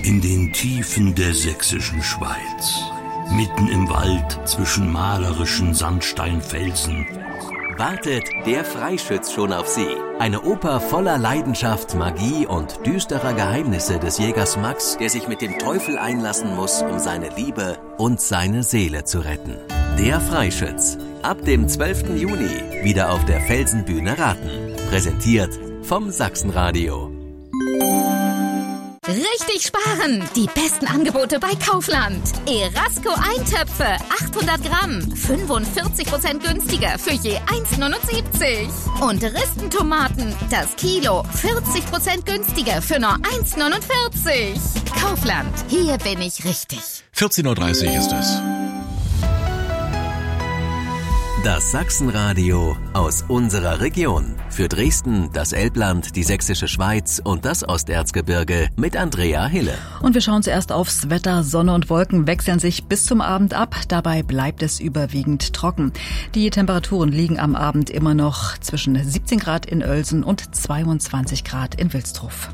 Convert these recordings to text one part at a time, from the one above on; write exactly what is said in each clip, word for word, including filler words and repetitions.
In den Tiefen der sächsischen Schweiz, mitten im Wald zwischen malerischen Sandsteinfelsen, wartet Der Freischütz schon auf Sie. Eine Oper voller Leidenschaft, Magie und düsterer Geheimnisse des Jägers Max, der sich mit dem Teufel einlassen muss, um seine Liebe und seine Seele zu retten. Der Freischütz. Ab dem zwölften Juni wieder auf der Felsenbühne Raten. Präsentiert vom Sachsenradio. Richtig sparen! Die besten Angebote bei Kaufland. Erasco Eintöpfe, achthundert Gramm, fünfundvierzig Prozent günstiger für je eins neunundsiebzig. Und Ristentomaten, das Kilo, vierzig Prozent günstiger für nur eins neunundvierzig. Kaufland, hier bin ich richtig. vierzehn Uhr dreißig ist es. Das Sachsenradio aus unserer Region. Für Dresden, das Elbland, die Sächsische Schweiz und das Osterzgebirge mit Andrea Hille. Und wir schauen zuerst aufs Wetter. Sonne und Wolken wechseln sich bis zum Abend ab. Dabei bleibt es überwiegend trocken. Die Temperaturen liegen am Abend immer noch zwischen siebzehn Grad in Oelsen und zweiundzwanzig Grad in Wilsdruff.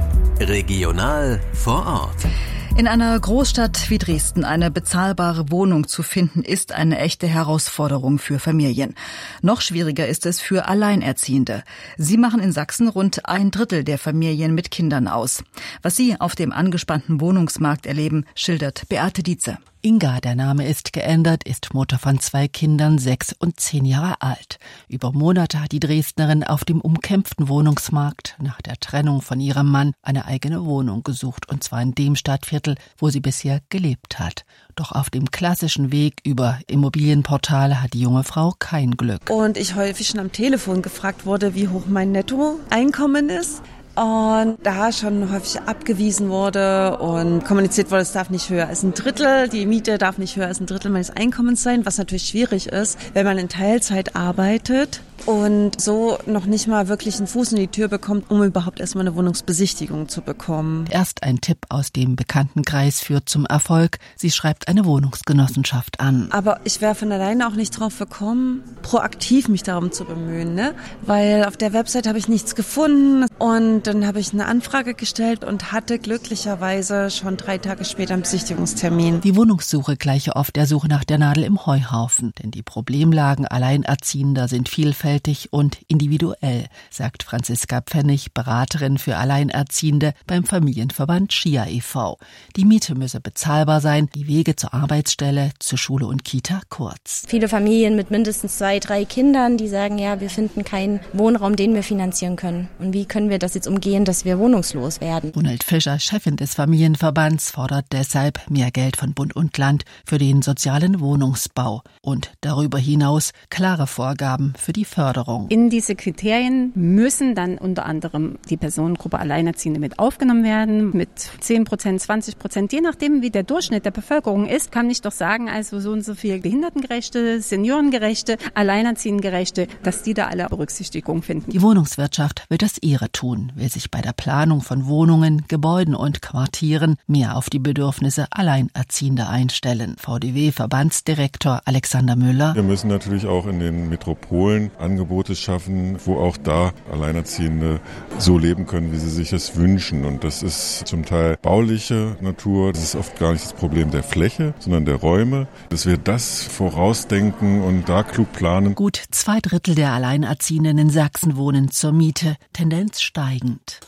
Regional vor Ort. In einer Großstadt wie Dresden eine bezahlbare Wohnung zu finden, ist eine echte Herausforderung für Familien. Noch schwieriger ist es für Alleinerziehende. Sie machen in Sachsen rund ein Drittel der Familien mit Kindern aus. Was sie auf dem angespannten Wohnungsmarkt erleben, schildert Beate Dietze. Inga, der Name ist geändert, ist Mutter von zwei Kindern, sechs und zehn Jahre alt. Über Monate hat die Dresdnerin auf dem umkämpften Wohnungsmarkt nach der Trennung von ihrem Mann eine eigene Wohnung gesucht, und zwar in dem Stadtviertel, wo sie bisher gelebt hat. Doch auf dem klassischen Weg über Immobilienportale hat die junge Frau kein Glück. Und ich häufig schon am Telefon gefragt wurde, wie hoch mein Nettoeinkommen ist. Und da schon häufig abgewiesen wurde und kommuniziert wurde, es darf nicht höher als ein Drittel, die Miete darf nicht höher als ein Drittel meines Einkommens sein, was natürlich schwierig ist, wenn man in Teilzeit arbeitet und so noch nicht mal wirklich einen Fuß in die Tür bekommt, um überhaupt erstmal eine Wohnungsbesichtigung zu bekommen. Erst ein Tipp aus dem Bekanntenkreis führt zum Erfolg. Sie schreibt eine Wohnungsgenossenschaft an. Aber ich wäre von alleine auch nicht drauf gekommen, proaktiv mich darum zu bemühen, ne? Weil auf der Website habe ich nichts gefunden und dann habe ich eine Anfrage gestellt und hatte glücklicherweise schon drei Tage später einen Besichtigungstermin. Die Wohnungssuche gleiche oft der Suche nach der Nadel im Heuhaufen, denn die Problemlagen Alleinerziehender sind vielfältig und individuell, sagt Franziska Pfennig, Beraterin für Alleinerziehende beim Familienverband Schia e V Die Miete müsse bezahlbar sein, die Wege zur Arbeitsstelle, zur Schule und Kita kurz. Viele Familien mit mindestens zwei, drei Kindern, die sagen, ja, wir finden keinen Wohnraum, den wir finanzieren können. Und wie können wir das jetzt umgehen, dass wir wohnungslos werden? Ronald Fischer, Chefin des Familienverbands, fordert deshalb mehr Geld von Bund und Land für den sozialen Wohnungsbau und darüber hinaus klare Vorgaben für die Förderung. In diese Kriterien müssen dann unter anderem die Personengruppe Alleinerziehende mit aufgenommen werden, mit zehn Prozent, zwanzig Prozent, je nachdem wie der Durchschnitt der Bevölkerung ist, kann ich doch sagen, also so und so viel behindertengerechte, seniorengerechte, alleinerziehendengerechte, dass die da alle Berücksichtigung finden. Die Wohnungswirtschaft wird das ihre tun, will sich bei der Planung von Wohnungen, Gebäuden und Quartieren mehr auf die Bedürfnisse Alleinerziehender einstellen. V D W-Verbandsdirektor Alexander Müller. Wir müssen natürlich auch in den Metropolen Angebote schaffen, wo auch da Alleinerziehende so leben können, wie sie sich es wünschen. Und das ist zum Teil bauliche Natur. Das ist oft gar nicht das Problem der Fläche, sondern der Räume. Dass wir das vorausdenken und da klug planen. Gut zwei Drittel der Alleinerziehenden in Sachsen wohnen zur Miete, Tendenz steigend.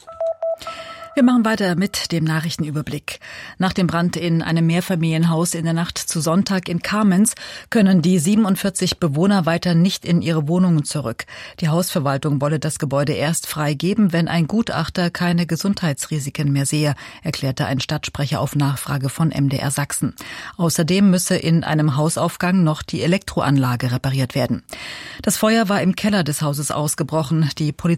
Wir machen weiter mit dem Nachrichtenüberblick. Nach dem Brand in einem Mehrfamilienhaus in der Nacht zu Sonntag in Kamenz können die siebenundvierzig Bewohner weiter nicht in ihre Wohnungen zurück. Die Hausverwaltung wolle das Gebäude erst freigeben, wenn ein Gutachter keine Gesundheitsrisiken mehr sehe, erklärte ein Stadtsprecher auf Nachfrage von M D R Sachsen. Außerdem müsse in einem Hausaufgang noch die Elektroanlage repariert werden. Das Feuer war im Keller des Hauses ausgebrochen. Die Polizei